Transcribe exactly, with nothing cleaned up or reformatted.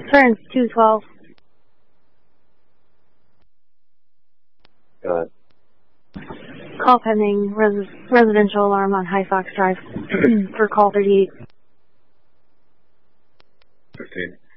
Turns two twelve. Go ahead. Call pending. Res residential alarm on High Fox Drive for call thirty-eight. fifteen.